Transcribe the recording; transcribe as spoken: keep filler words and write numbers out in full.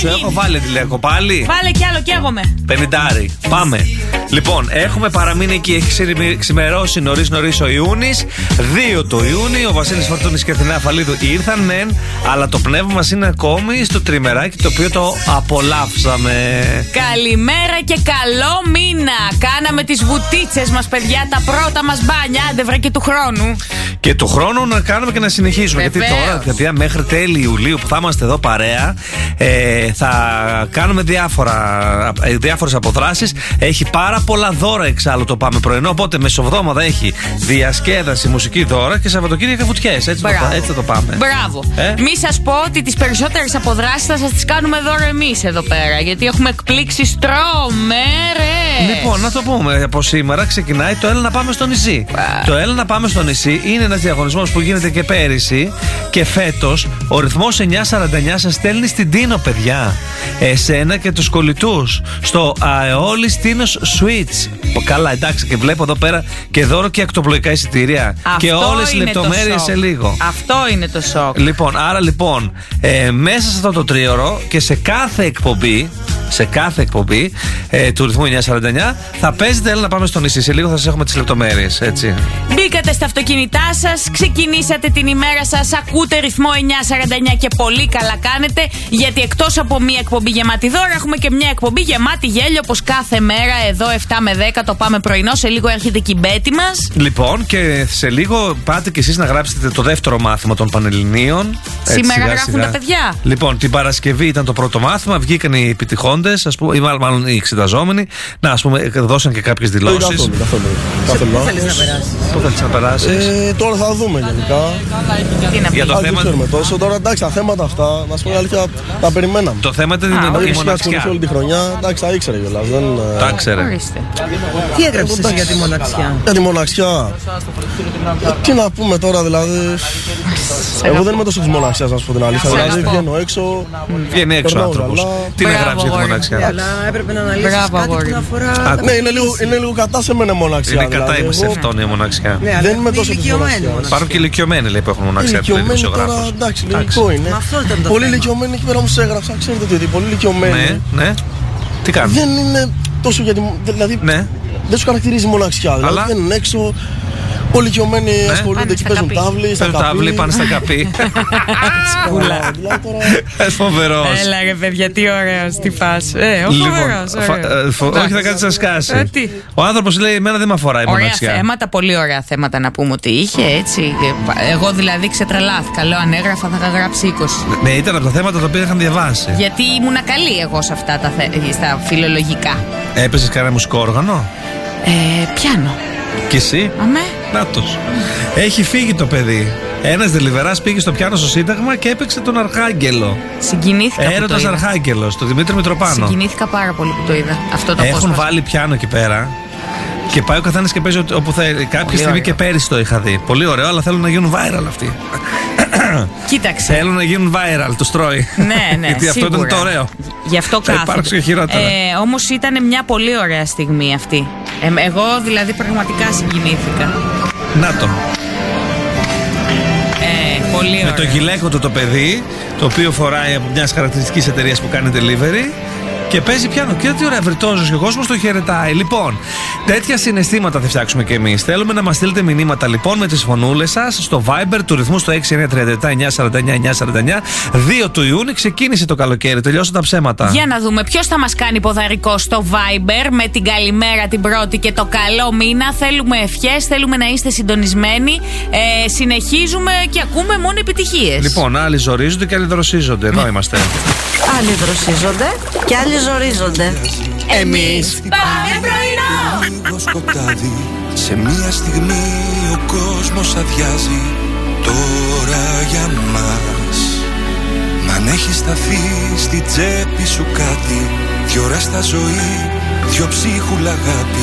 Σου έχω βάλει τηλέκο πάλι. Βάλε κι άλλο, καίγομαι. Πενηντάρι. Πάμε. Λοιπόν, έχουμε παραμείνει εκεί. Έχει ξημερώσει νωρίς νωρίς ο Ιούνις. δύο του Ιούνιου, ο Βασίλης Φορτούνης και η Αθηνά Αφαλίδου ήρθαν, ναι, αλλά το πνεύμα μας είναι ακόμη στο τριμεράκι το οποίο το απολαύσαμε. Καλημέρα και καλό μήνα. Κάναμε τις βουτίτσες μας, παιδιά, τα πρώτα μας μπάνια. Άντε βρε και του χρόνου. Και του χρόνου να κάνουμε και να συνεχίσουμε. Βεβαίως. Γιατί τώρα, παιδιά, μέχρι τέλη Ιουλίου που θα είμαστε εδώ παρέα, ε, θα κάνουμε διάφορα, διάφορες αποδράσεις. Έχει πάρα πολλά δώρα εξάλλου το Πάμε Πρωινό. Οπότε μεσοβδόμαδα έχει διασκέδαση, μουσική δώρα και Σαββατοκύριακα βουτιές. Έτσι, έτσι θα το πάμε. Μπράβο. Ε? Μη σας πω ότι τις περισσότερες αποδράσεις θα σας τις κάνουμε δώρο εμείς εδώ πέρα. Γιατί έχουμε εκπλήξεις τρομερές. Λοιπόν, να το πούμε. Από σήμερα ξεκινάει το Έλα να πάμε στο νησί. Wow. Το Έλα να πάμε στο νησί είναι ένας διαγωνισμός που γίνεται και πέρυσι. Και φέτος ο ρυθμός εννιά σαράντα εννιά σας στέλνει στην Τίνο, παιδιά. Εσένα και τους κολλητούς. Στο Αεόλης Τίνος Suites. Καλά, εντάξει, και βλέπω εδώ πέρα και δώρο και ακτοπλοϊκά εισιτήρια. Αυτό και όλες οι λεπτομέρειες σε λίγο. Αυτό είναι το σοκ. Λοιπόν, άρα λοιπόν, ε, μέσα σε αυτό το τρίωρο και σε κάθε εκπομπή, σε κάθε εκπομπή ε, του ρυθμού εννιά σαράντα εννιά θα παίζετε Έλα να πάμε στο νησί. Σε λίγο θα σας έχουμε τις λεπτομέρειες, έτσι. Μπήκατε στα αυτοκίνητά σας, ξεκινήσατε την ημέρα σας, ακούτε ρυθμό εννιά σαράντα εννιά και πολύ καλά κάνετε, γιατί εκτός από μια εκπομπή γεμάτη δώρα, έχουμε και μια εκπομπή γεμάτη γέλιο, όπως κάθε μέρα εδώ επτά με δέκα το Πάμε Πρωινό. Σε λίγο έρχεται και η Μπέτη μας. Λοιπόν, και σε λίγο πάτε κι εσείς να γράψετε το δεύτερο μάθημα των Πανελληνίων. Σήμερα σιγά, γράφουν σιγά. τα παιδιά. Λοιπόν, την Παρασκευή ήταν το πρώτο μάθημα, βγήκαν οι επιτυχώντες, ας πούμε, ή μάλλον οι εξεταζόμενοι. Να, ας πούμε, δώσαν και κάποιες δηλώσεις. Καθόλου, καθόλου. καθόλου. Πού θέλεις να περάσεις? Πού θέλεις να περάσεις? Ε, τώρα θα δούμε γενικά. Τι να Για το Ας δεν θέμα. ξέρουμε τόσο. Τώρα εντάξει, τα θέματα αυτά, να σου πω την αλήθεια, τα περιμέναμε. Το θέμα ήταν Α, η Δηλαδή, είχα μοναξιά. ασχοληθεί όλη τη χρονιά, εντάξει, τα ήξερε κιόλας. Δεν... Τα ξέρε. Ορίστε. Τι έγραψες εσύ για τη μοναξιά? Για τη μοναξιά. Ε, τι να πούμε τώρα, δηλαδή. Εγώ δεν είμαι τόσο της μοναξιάς, να σου πω την αλήθεια. Δηλαδή, βγαίνω έξω. Βγαίνει έξω ο περνάω άνθρωπος. καλά. Τι να Μπράβο, γράψει για τη αγόρι. μοναξιά. Αλλά έπρεπε να αναλύσεις Μπράβο, κάτι αγόρι. που να αφορά... Άκου. Ναι, είναι λίγο, είναι λίγο κατά σε μένα μοναξιά. Είναι κατά δηλαδή. είμαι σε Εγώ αυτόν η μοναξιά. Ναι, αλλά δεν είμαι είναι τόσο της ηλικιωμένη μοναξιάς. μοναξιά. Υπάρχουν και ηλικιωμένοι λέει που έχουν μοναξιά. του λέει Ηλικιωμένοι τώρα, δημοσιογράφος. εντάξει, Εντάξει. λογικό είναι. Μα αυτό ήταν το Πολύ θέμα. ηλικιωμένοι εκεί πέρα μου σε έγραψα, ξέρετε τι, πολύ ηλικιωμένοι. Ναι, ναι. Τι κάνουν? Δεν είναι τόσο γιατί. Δηλαδή, Ναι. δεν σου χαρακτηρίζει μοναξιά. Δηλαδή, Αλλά- βγαίνουν έξω. Όλοι ηλικιωμένοι ασχολούνται Πάνε εκεί, στα παίζουν καπί. τάβλη, στα Παίρνουν τάβλη, καπί. πάνε στα καπί. Σκούλα. Δηλαδή, τώρα- Φοβερός. Έλα ρε παιδιά, τι ωραίος, τι φας. Ε, ο Λοιπόν, φοβερός, φα- ωραίος. ε, φο- όχι, θα κάτσει να σκάσει. Ε, τι. Ο άνθρωπος λέει: Εμένα δεν με αφορά η Ωραία μοναξιά. θέματα, πολύ ωραία θέματα να πούμε ότι είχε, έτσι. Εγώ δηλαδή ξετρελάθηκα. Λέω αν έγραφα θα είχα γράψει είκοσι. Ναι, ήταν από τα θέματα τα οποία είχαν διαβάσει. Γιατί ήμουνα καλή εγώ σε αυτά τα θε... στα φιλολογικά. Έπαιζε κανένα μουσικό όργανο? Ε, πιάνο. Κι εσύ? Αμέ. Νάτος. Έχει φύγει το παιδί. Ένας δελιβεράς πήγε στο πιάνο στο Σύνταγμα και έπαιξε τον Αρχάγγελο. Συγκινήθηκα που το Έρωτας είδα. Αρχάγγελος, τον Δημήτρη Μητροπάνο. Συγκινήθηκα πάρα πολύ που το είδα. Αυτό το Έχουν απόσπασμα. βάλει πιάνο εκεί πέρα. Και πάει ο καθένας και παίζει ό- όπου θέλει. Κάποια στιγμή ωραίο. και πέρυσι το είχα δει. Πολύ ωραίο, αλλά θέλουν να γίνουν viral αυτοί. Κοίταξε. Θέλουν να γίνουν viral, το στρώει. Ναι, ναι, Γιατί αυτό σίγουρα. ήταν το ωραίο. Γι' αυτό Θα κάθονται. υπάρξει και χειρότερα. Ε, όμως ήταν μια πολύ ωραία στιγμή αυτή. Ε, εγώ δηλαδή πραγματικά συγκινήθηκα. Να το. Ε, πολύ ωραία. Με το γυλαίκο του το παιδί, το οποίο φοράει από μια χαρακτηριστική εταιρεία που κάνει delivery. Και παίζει πιάνο. Και τι ωραία, βρυτόζος και ο κόσμος το χαιρετάει. Λοιπόν, τέτοια συναισθήματα θα φτιάξουμε κι εμείς. Θέλουμε να μας στείλετε μηνύματα λοιπόν με τις φωνούλες σας στο Viber του ρυθμού στο έξι εννιά τρία επτά εννιά σαράντα εννιά εννιά σαράντα εννιά. δύο του Ιούνιου ξεκίνησε το καλοκαίρι. Τελειώσαν τα ψέματα. Για να δούμε ποιος θα μας κάνει ποδαρικό στο Viber με την καλημέρα την πρώτη και το καλό μήνα. Θέλουμε ευχές, θέλουμε να είστε συντονισμένοι. Ε, συνεχίζουμε και ακούμε μόνο επιτυχίες. Λοιπόν, άλλοι ζορίζονται και άλλοι δροσίζονται. Εδώ είμαστε. Άλλοι δροσίζονται και άλλοι ζορίζονται. Εμείς πάμε πρωινό! Λίγο σκοτάδι, σε μία στιγμή ο κόσμος αδειάζει. Τώρα για μας. Μ' αν έχει σταθεί στη τσέπη σου κάτι, δυο ώρα στα ζωή, δυο ψίχουλα αγάπη.